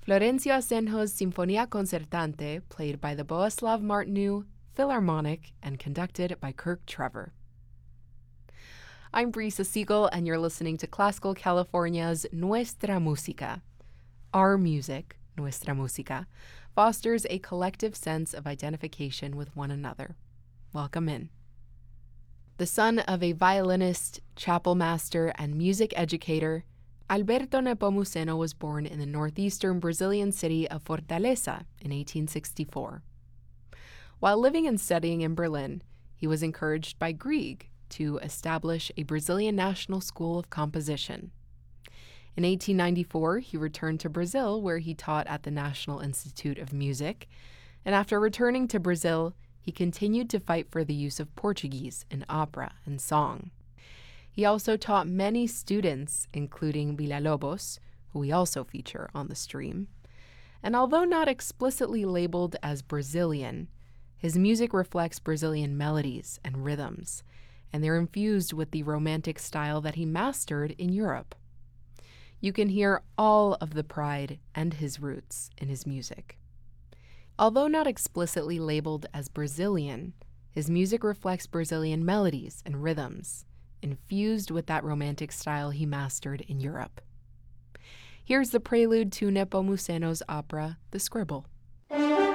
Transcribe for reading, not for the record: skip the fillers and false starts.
Florencio Asenjo's Sinfonia Concertante, played by the Boleslav Martinu Philharmonic and conducted by Kirk Trevor. I'm Brisa Siegel, and you're listening to Classical California's Nuestra Música. Our music, Nuestra Música, fosters a collective sense of identification with one another. Welcome in. The son of a violinist, chapel master, and music educator, Alberto Nepomuceno was born in the northeastern Brazilian city of Fortaleza in 1864. While living and studying in Berlin, he was encouraged by Grieg to establish a Brazilian national school of composition. In 1894, he returned to Brazil, where he taught at the National Institute of Music, and after returning to Brazil, he continued to fight for the use of Portuguese in opera and song. He also taught many students, including Villa-Lobos, who we also feature on the stream. And although not explicitly labeled as Brazilian, his music reflects Brazilian melodies and rhythms, and they're infused with the romantic style that he mastered in Europe. You can hear all of the pride and his roots in his music. Although not explicitly labeled as Brazilian, his music reflects Brazilian melodies and rhythms, infused with that romantic style he mastered in Europe. Here's the prelude to Nepomuceno's opera, The Scribble.